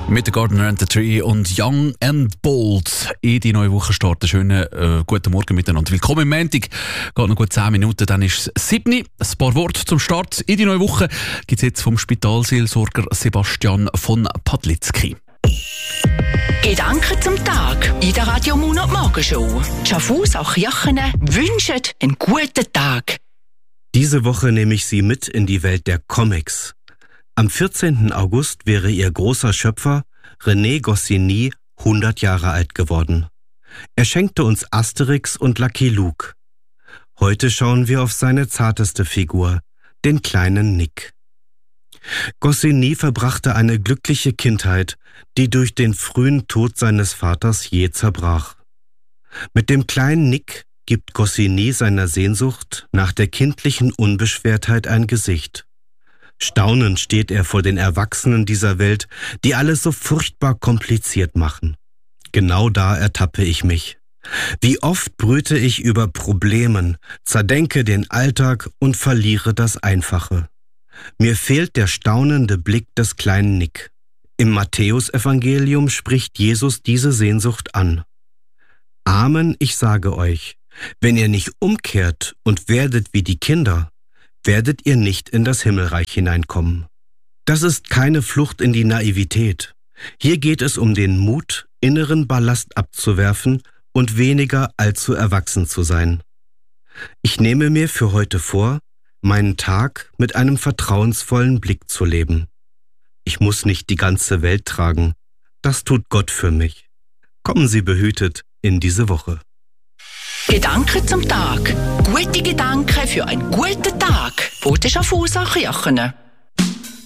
Mit der Gardener and the Tree und Young and Bold in die neue Woche starten. Schönen guten Morgen miteinander. Willkommen im Montag. Geht noch gut 10 Minuten, dann ist es 7. Ein paar Worte zum Start in die neue Woche gibt es jetzt vom Spitalseelsorger Sebastian von Padlitzky. Gedanken zum Tag in der Radio Monat Morgenshow. Schaffhausen auch Jochen wünschen einen guten Tag. Diese Woche nehme ich Sie mit in die Welt der Comics. Am 14. August wäre ihr großer Schöpfer René Goscinny 100 Jahre alt geworden. Er schenkte uns Asterix und Lucky Luke. Heute schauen wir auf seine zarteste Figur, den kleinen Nick. Goscinny verbrachte eine glückliche Kindheit, die durch den frühen Tod seines Vaters jäh zerbrach. Mit dem kleinen Nick gibt Goscinny seiner Sehnsucht nach der kindlichen Unbeschwertheit ein Gesicht. Staunend steht er vor den Erwachsenen dieser Welt, die alles so furchtbar kompliziert machen. Genau da ertappe ich mich. Wie oft brüte ich über Problemen, zerdenke den Alltag und verliere das Einfache. Mir fehlt der staunende Blick des kleinen Nick. Im Matthäusevangelium spricht Jesus diese Sehnsucht an. Amen, ich sage euch, wenn ihr nicht umkehrt und werdet wie die Kinder, werdet ihr nicht in das Himmelreich hineinkommen. Das ist keine Flucht in die Naivität. Hier geht es um den Mut, inneren Ballast abzuwerfen und weniger allzu erwachsen zu sein. Ich nehme mir für heute vor, meinen Tag mit einem vertrauensvollen Blick zu leben. Ich muss nicht die ganze Welt tragen. Das tut Gott für mich. Kommen Sie behütet in diese Woche. Gedanken zum Tag. Gute Gedanken für einen guten Tag. Von der Schaffhauser Jochen.